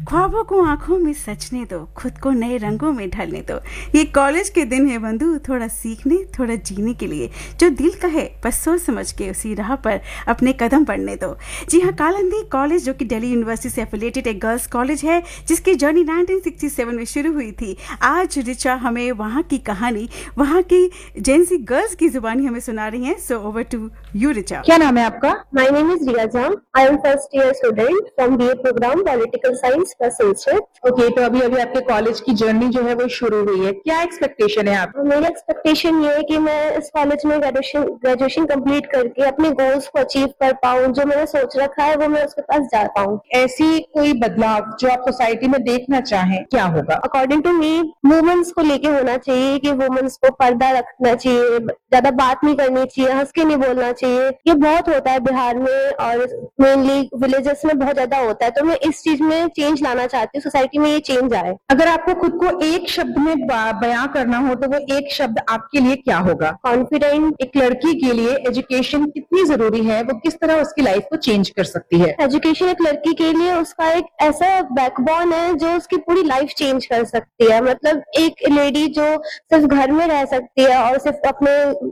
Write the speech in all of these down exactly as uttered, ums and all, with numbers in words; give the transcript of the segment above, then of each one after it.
ख्वाबों को आंखों में सचने दो, खुद को नए रंगों में ढलने दो। ये कॉलेज के दिन है बंधु, थोड़ा सीखने थोड़ा जीने के लिए। जो दिल कहे बस सोच समझ के उसी राह पर अपने कदम बढ़ने दो। जी हाँ, कालंदी कॉलेज जो कि दिल्ली यूनिवर्सिटी से एफिलिएटेड एक गर्ल्स कॉलेज है, जिसकी जर्नी नाइनटीन सिक्सटी सेवन में शुरू हुई थी। आज ऋचा हमें वहाँ की कहानी, वहाँ की जेंसी गर्ल्स की जुबानी हमें सुना रही हैं। So over to you Richa. क्या नाम है आपका? My name is Riya Jam. I am first year student from B A program Political Science first semester. Okay, तो अभी अभी आपके कॉलेज की जर्नी जो है वो शुरू हुई है। क्या एक्सपेक्टेशन है आप? मेरी एक्सपेक्टेशन ये है कि मैं इस कॉलेज में ग्रेजुएशन ग्रेजुएशन कंप्लीट करके अपने गोल्स को अचीव कर पाऊँ। जो मैंने सोच रखा है वो मैं उसके पास जा पाऊँ। ऐसी कोई बदलाव जो आप सोसाइटी में देखना चाहें, क्या होगा? अकॉर्डिंग टू मी, वुमेन्स को लेके होना चाहिए कि वुमेन्स को पर्दा रखना चाहिए, ज्यादा बात नहीं करनी चाहिए, हंस के नहीं बोलना चाहिए। ये बहुत होता है बिहार में और मेनली विलेजेस में बहुत ज्यादा होता है। तो मैं इस चीज में चेंज लाना चाहती हूँ, सोसाइटी में ये चेंज आए। अगर आपको खुद को एक शब्द में बयां करना हो तो वो एक शब्द आपके लिए क्या होगा? कॉन्फिडेंट। एक लड़की के लिए एजुकेशन कितनी जरूरी है, वो किस तरह उसकी लाइफ को चेंज कर सकती है? एजुकेशन एक लड़की के लिए उसका एक ऐसा बैकबोन है जो उसकी पूरी लाइफ चेंज कर सकती है। मतलब एक लेडी जो सिर्फ घर में रह सकती है और सिर्फ अपने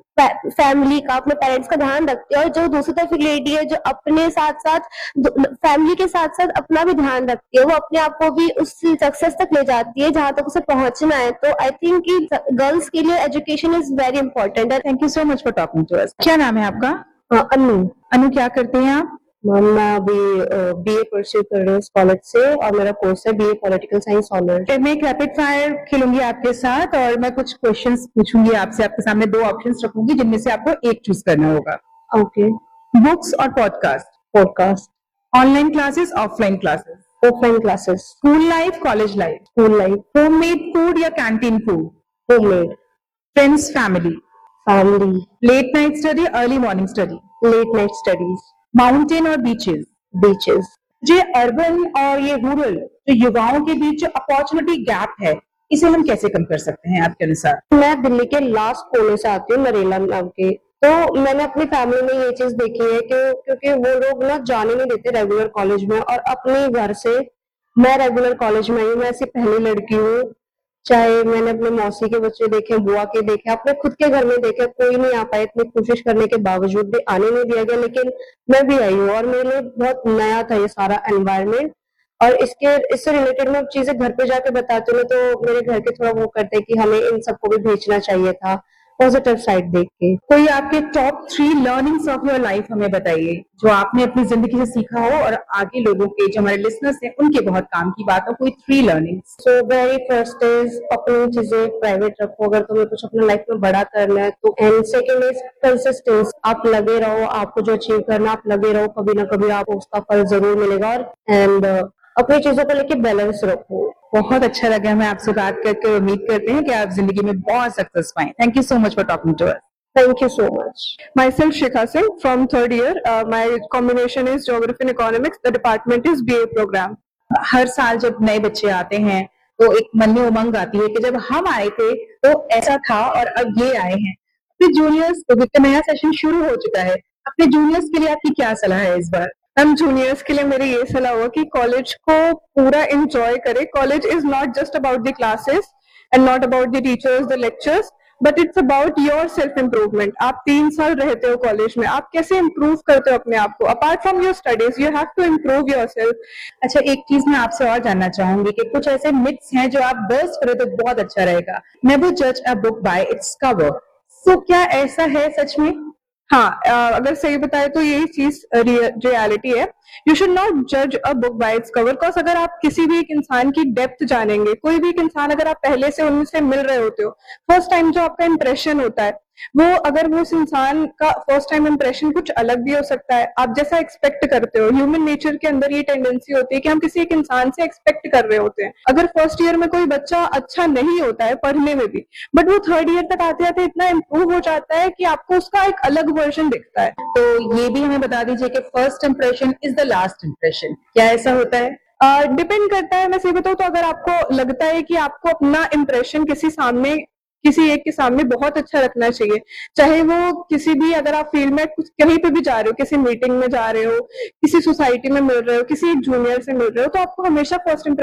फैमिली का, अपने पेरेंट्स का ध्यान रखती है, और जो दूसरी तरफ एक लेडी है जो अपने साथ साथ फैमिली के साथ साथ अपना भी ध्यान रखती है, वो अपने आप को भी उस सक्सेस तक ले जाती है जहां तक उसे पहुंचना है। तो आई थिंक कि गर्ल्स के लिए education is very important. Thank you so much for talking to us. क्या नाम है आपका? अनु। अनु, क्या करते हैं आप? मैम, मैं अभी बीए परस्यू कर रही हूँ कॉलेज से और मेरा कोर्स है बीए पॉलिटिकल साइंस ऑनर्स। मैं एक रैपिड फायर खेलूंगी आपके साथ और मैं कुछ क्वेश्चंस पूछूंगी आपसे। आपके सामने दो ऑप्शंस रखूंगी जिनमें से आपको एक चूज करना होगा। ओके। बुक्स और podcast? Podcast. Online classes, offline classes? Offline classes. School life, college life? School life. Homemade food या canteen food? Homemade. Friends, family? Family. Late night study, early morning study? Late night studies. Mountain और beaches? Beaches. जो urban और ये rural, जो युवाओं के बीच जो opportunity gap है, इसे हम कैसे कम कर सकते हैं आपके अनुसार? मैं दिल्ली के लास्ट कोने से आती हूँ, नरेला नाम के। तो मैंने अपनी फैमिली में ये चीज देखी है कि क्योंकि वो लोग ना जाने नहीं देते रेगुलर कॉलेज में, और अपने घर से मैं रेगुलर कॉलेज में आई हूँ। मैं ऐसी पहली लड़की हूँ। चाहे मैंने अपने मौसी के बच्चे देखे, बुआ के देखे, अपने खुद के घर में देखे, कोई नहीं आ पाया। इतनी कोशिश करने के बावजूद भी आने नहीं दिया गया, लेकिन मैं भी आई हूँ और मेरे लिए बहुत नया था ये सारा एनवायरनमेंट। और इसके इससे रिलेटेड मैं चीजें घर पे जाके बताती हूँ तो मेरे घर के थोड़ा वो करते हैं कि हमें इन सबको भी भेजना चाहिए था, पॉजिटिव साइड देख के। कोई आपके top three learnings of your life हमें बताइए, जो आपने अपनी जिंदगी से सीखा हो और आगे लोगों के, जो हमारे लिसनर्स हैं, उनके बहुत काम की बात हो। कोई three learnings? So very first is अपनी चीजें प्राइवेट रखो अगर तुम्हें कुछ अपने लाइफ में बड़ा करना है तो। And second is consistence. आप लगे रहो, आपको जो अचीव करना आप लगे रहो, कभी ना कभी आपको उसका फल जरूर मिलेगा। और एंड अपनी चीजों को लेके बैलेंस रखो। बहुत अच्छा लगा हमें आपसे बात करके। उम्मीद करते हैं कि आप जिंदगी में बहुत सक्सेस पाएं। Thank you so much for talking to us. Thank you so much. Myself Shikha Singh from third year. Uh, my combination is Geography and Economics. The department is B A program. हर साल जब नए बच्चे आते हैं तो एक मन में उमंग आती है कि जब हम आए थे तो ऐसा था और अब ये आए हैं। अपने जूनियर्स, तो नया सेशन शुरू हो चुका है, अपने जूनियर्स के लिए आपकी क्या सलाह है इस बार? हम जूनियर्स के लिए मेरी ये सलाह होगा कि कॉलेज को पूरा एंजॉय करें। College is not just about the classes and not about the teachers, the lectures, but it's about your self improvement. आप तीन साल रहते हो कॉलेज में, आप कैसे इम्प्रूव करते हो अपने आप को? Apart from your studies you have to improve your self. अच्छा, एक चीज मैं आपसे और जानना चाहूंगी कि कुछ ऐसे मिथ्स हैं जो आप बर्स्ट करें तो बहुत अच्छा रहेगा। नेवर जज a book by its cover. सो क्या ऐसा है सच में? हाँ, अगर सही बताए तो यही चीज रियलिटी है। यू शुड नॉट जज a book by its cover. Because अगर आप किसी भी एक इंसान की डेप्थ जानेंगे, कोई भी एक इंसान अगर आप पहले से उनसे मिल रहे होते हो, फर्स्ट टाइम जो आपका इंप्रेशन होता है वो, अगर वो उस इंसान का फर्स्ट टाइम इंप्रेशन कुछ अलग भी हो सकता है, आप जैसा एक्सपेक्ट करते हो। ह्यूमन नेचर के अंदर ये टेंडेंसी होती है कि हम किसी एक इंसान से एक्सपेक्ट कर रहे होते हैं। अगर फर्स्ट ईयर में कोई बच्चा अच्छा नहीं होता है पढ़ने में भी, बट वो थर्ड ईयर तक आते आते इतना इम्प्रूव हो जाता है कि आपको उसका एक अलग वर्जन दिखता है। तो ये भी हमें बता दीजिए कि first impression is the last impression. क्या ऐसा होता है? डिपेंड uh, करता है। मैं सही बताऊं तो अगर आपको लगता है कि आपको अपना इंप्रेशन किसी सामने किसी एक के सामने बहुत अच्छा रखना चाहिए, चाहे वो किसी भी, अगर आप फील्ड में कुछ कहीं पे भी जा रहे हो, किसी मीटिंग में जा रहे हो, किसी सोसाइटी में मिल रहे हो, किसी एक जूनियर से मिल रहे हो, तो आपको हमेशा फर्स्ट